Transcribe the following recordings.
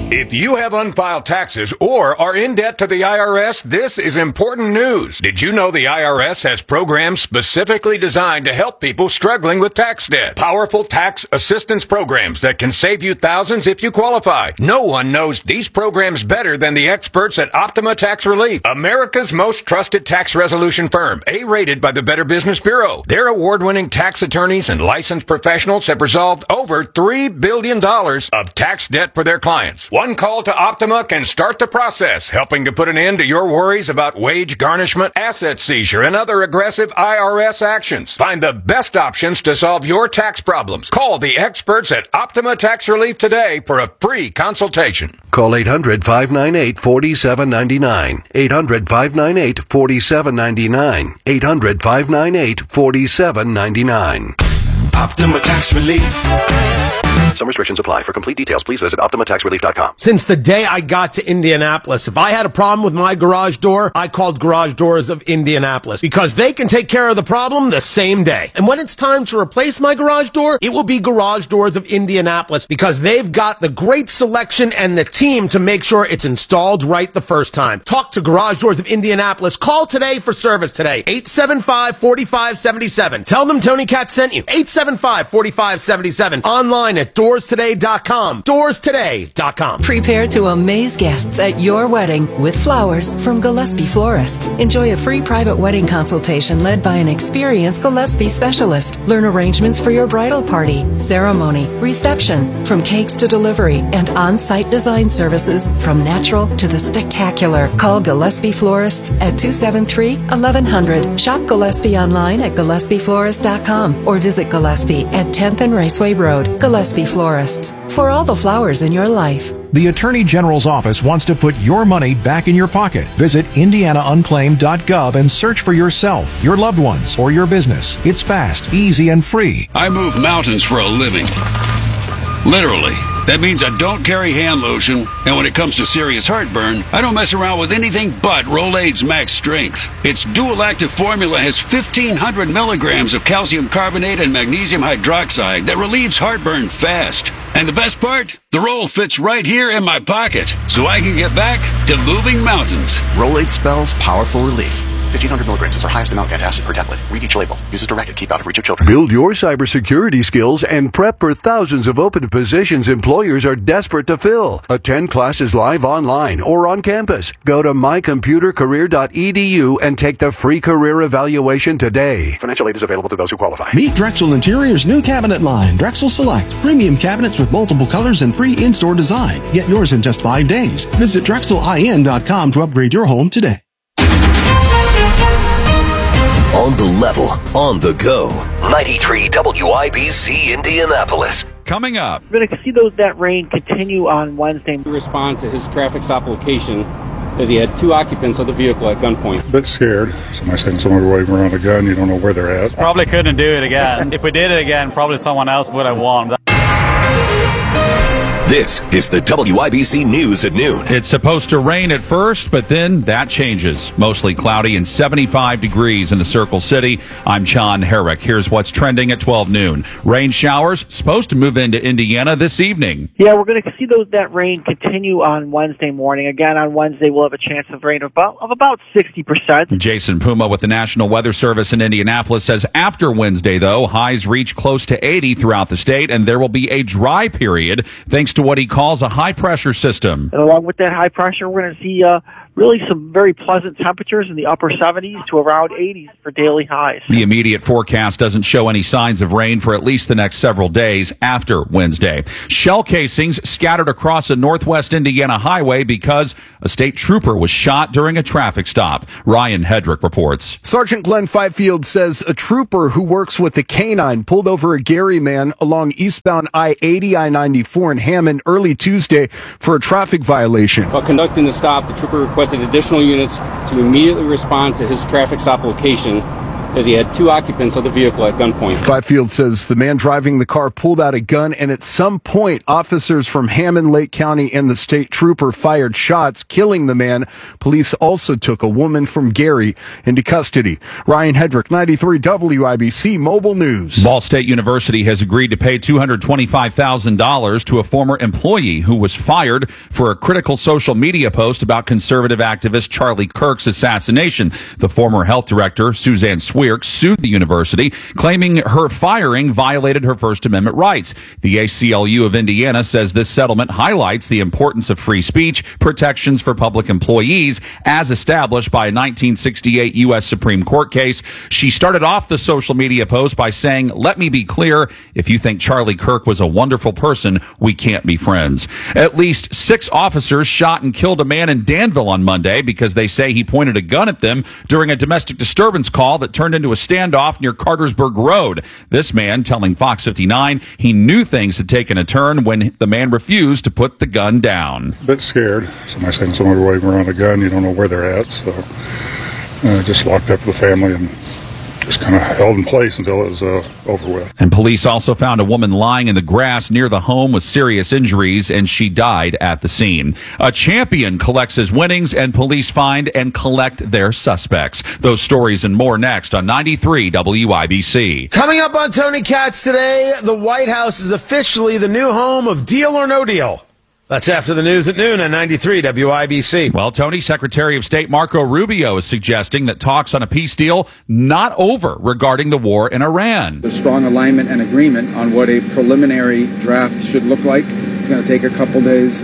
If you have unfiled taxes or are in debt to the IRS, this is important news. Did you know the IRS has programs specifically designed to help people struggling with tax debt? Powerful tax assistance programs that can save you thousands if you qualify. No one knows these programs better than the experts at Optima Tax Relief, America's most trusted tax resolution firm, A-rated by the Better Business Bureau. Their award-winning tax attorneys and licensed professionals have resolved over $3 billion of tax debt for their clients. One call to Optima can start the process, helping to put an end to your worries about wage garnishment, asset seizure, and other aggressive IRS actions. Find the best options to solve your tax problems. Call the experts at Optima Tax Relief today for a free consultation. Call 800-598-4799. 800-598-4799. 800-598-4799. Optima Tax Relief. Some restrictions apply. For complete details, please visit OptimaTaxRelief.com. Since the day I got to Indianapolis, if I had a problem with my garage door, I called Garage Doors of Indianapolis because they can take care of the problem the same day. And when it's time to replace my garage door, it will be Garage Doors of Indianapolis because they've got the great selection and the team to make sure it's installed right the first time. Talk to Garage Doors of Indianapolis. Call today for service today. 875-4577. Tell them Tony Katz sent you. 875-4577. Online at DoorsToday.com. DoorsToday.com. Prepare to amaze guests at your wedding with flowers from Gillespie Florists. Enjoy a free private wedding consultation led by an experienced Gillespie specialist. Learn arrangements for your bridal party, ceremony, reception, from cakes to delivery, and on-site design services from natural to the spectacular. Call Gillespie Florists at 273-1100. Shop Gillespie online at GillespieFlorist.com or visit Gillespie at 10th and Raceway Road. Gillespie Florists, for all the flowers in your life. The Attorney General's office wants to put your money back in your pocket. Visit indianaunclaimed.gov and search for yourself, your loved ones, or your business. It's fast, easy, and free. I move mountains for a living. Literally. That means I don't carry hand lotion, and when it comes to serious heartburn, I don't mess around with anything but Rolaids Max Strength. Its dual-active formula has 1,500 milligrams of calcium carbonate and magnesium hydroxide that relieves heartburn fast. And the best part? The roll fits right here in my pocket, so I can get back to moving mountains. Rolaids spells powerful relief. 1,500 milligrams is our highest amount of antacid per tablet. Read each label. Use as directed. Keep out of reach of children. Build your cybersecurity skills and prep for thousands of open positions employers are desperate to fill. Attend classes live online or on campus. Go to mycomputercareer.edu and take the free career evaluation today. Financial aid is available to those who qualify. Meet Drexel Interior's new cabinet line, Drexel Select. Premium cabinets with multiple colors and free in-store design. Get yours in just 5 days. Visit DrexelIN.com to upgrade your home today. On the level, on the go. 93 WIBC Indianapolis. Coming up. We're going to see that rain continue on Wednesday. He responded to his traffic stop location as he had 2 occupants of the vehicle at gunpoint. A bit scared. Somebody saying someone waving around a gun, you don't know where they're at. Probably couldn't do it again. If we did it again, probably someone else would have won. This is the WIBC News at noon. It's supposed to rain at first, but then that changes. Mostly cloudy and 75 degrees in the Circle City. I'm John Herrick. Here's what's trending at 12 noon. Rain showers supposed to move into Indiana this evening. Yeah, we're going to see that rain continue on Wednesday morning. Again, on Wednesday, we'll have a chance of rain of about 60%. Jason Puma with the National Weather Service in Indianapolis says after Wednesday, though, highs reach close to 80 throughout the state, and there will be a dry period thanks to what he calls a high-pressure system. And along with that high pressure, we're going to see really some very pleasant temperatures in the upper 70s to around 80s for daily highs. The immediate forecast doesn't show any signs of rain for at least the next several days after Wednesday. Shell casings scattered across a northwest Indiana highway because a state trooper was shot during a traffic stop. Ryan Hedrick reports. Sergeant Glenn Fifield says a trooper who works with the K-9 pulled over a Gary man along eastbound I-80, I-94 in Hammond early Tuesday for a traffic violation. While conducting the stop, the trooper requested additional units to immediately respond to his traffic stop location as he had two occupants of the vehicle at gunpoint. Fifield says the man driving the car pulled out a gun, and at some point, officers from Hammond, Lake County, and the state trooper fired shots, killing the man. Police also took a woman from Gary into custody. Ryan Hedrick, 93 WIBC Mobile News. Ball State University has agreed to pay $225,000 to a former employee who was fired for a critical social media post about conservative activist Charlie Kirk's assassination. The former health director, Suzanne Swierk, sued the university, claiming her firing violated her First Amendment rights. The ACLU of Indiana says this settlement highlights the importance of free speech protections for public employees as established by a 1968 U.S. Supreme Court case. She started off the social media post by saying, "Let me be clear, if you think Charlie Kirk was a wonderful person, we can't be friends." At least 6 officers shot and killed a man in Danville on Monday because they say he pointed a gun at them during a domestic disturbance call that turned into a standoff near Cartersburg Road. This man telling Fox 59 he knew things had taken a turn when the man refused to put the gun down. A bit scared. Somebody saying someone waving around a gun, you don't know where they're at, so just locked up the family and just kind of held in place until it was over with. And police also found a woman lying in the grass near the home with serious injuries, and she died at the scene. A champion collects his winnings, and police find and collect their suspects. Those stories and more next on 93 WIBC. Coming up on Tony Katz today, the White House is officially the new home of Deal or No Deal. That's after the news at noon on 93 WIBC. Well, Tony, Secretary of State Marco Rubio is suggesting that talks on a peace deal not over regarding the war in Iran. There's strong alignment and agreement on what a preliminary draft should look like. It's going to take a couple days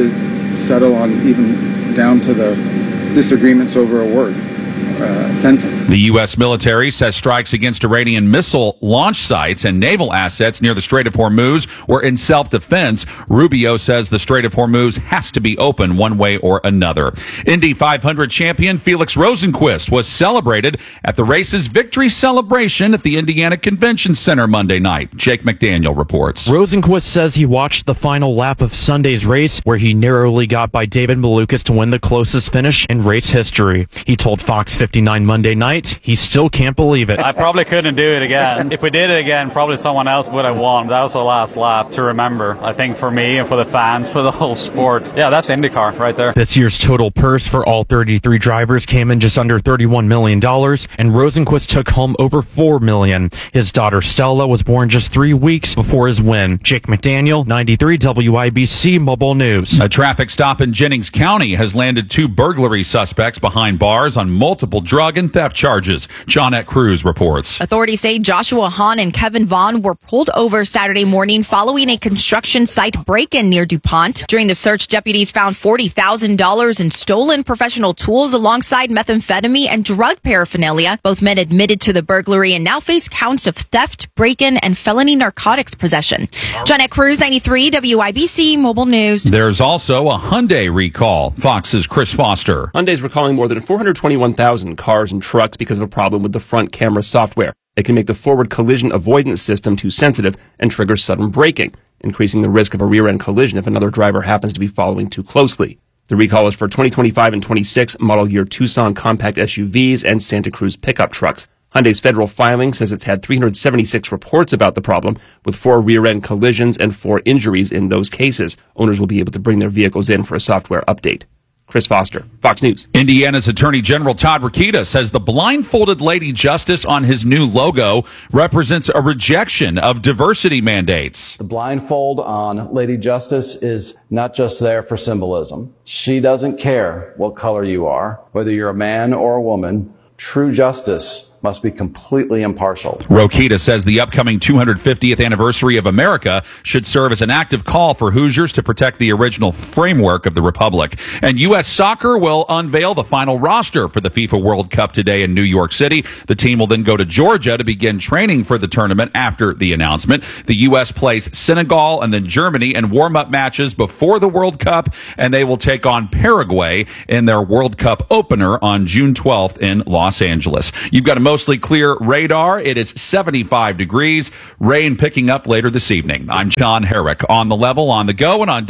to settle on even down to the disagreements over a word. Sentence. The U.S. military says strikes against Iranian missile launch sites and naval assets near the Strait of Hormuz were in self-defense. Rubio says the Strait of Hormuz has to be open one way or another. Indy 500 champion Felix Rosenqvist was celebrated at the race's victory celebration at the Indiana Convention Center Monday night. Jake McDaniel reports. Rosenqvist says he watched the final lap of Sunday's race where he narrowly got by David Malukas to win the closest finish in race history. He told Fox 59 Monday night he still can't believe it. I probably couldn't do it again. If we did it again, probably someone else would have won. That was the last lap to remember, I think, for me and for the fans, for the whole sport. Yeah, that's IndyCar right there. This year's total purse for all 33 drivers came in just under $31 million, and Rosenqvist took home over $4 million. His daughter Stella was born just 3 weeks before his win. Jake McDaniel, 93 WIBC Mobile News. A traffic stop in Jennings County has landed 2 burglary suspects behind bars on multiple drug and theft charges. Johnette Cruz reports. Authorities say Joshua Hahn and Kevin Vaughn were pulled over Saturday morning following a construction site break-in near DuPont. During the search, deputies found $40,000 in stolen professional tools alongside methamphetamine and drug paraphernalia. Both men admitted to the burglary and now face counts of theft, break-in, and felony narcotics possession. Johnette Cruz, 93 WIBC Mobile News. There's also a Hyundai recall. Fox's Chris Foster. Hyundai's recalling more than 421,000 cars and trucks because of a problem with the front camera software. It can make the forward collision avoidance system too sensitive and trigger sudden braking, increasing the risk of a rear-end collision if another driver happens to be following too closely. The recall is for 2025 and 26 model year Tucson compact SUVs and Santa Cruz pickup trucks. Hyundai's federal filing says it's had 376 reports about the problem, with 4 rear-end collisions and 4 injuries in those cases. Owners will be able to bring their vehicles in for a software update. Chris Foster, Fox News. Indiana's Attorney General Todd Rokita says the blindfolded Lady Justice on his new logo represents a rejection of diversity mandates. The blindfold on Lady Justice is not just there for symbolism. She doesn't care what color you are, whether you're a man or a woman. True justice must be completely impartial. Rokita says the upcoming 250th anniversary of America should serve as an active call for Hoosiers to protect the original framework of the Republic. And U.S. Soccer will unveil the final roster for the FIFA World Cup today in New York City. The team will then go to Georgia to begin training for the tournament after the announcement. The U.S. plays Senegal and then Germany in warm-up matches before the World Cup, and they will take on Paraguay in their World Cup opener on June 12th in Los Angeles. You've got a mostly clear radar. It is 75 degrees. Rain picking up later this evening. I'm John Herrick on the level, on the go, and on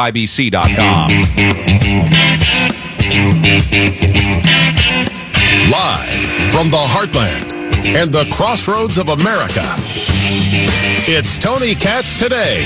WIBC.com. Live from the Heartland and the crossroads of America. It's Tony Katz Today.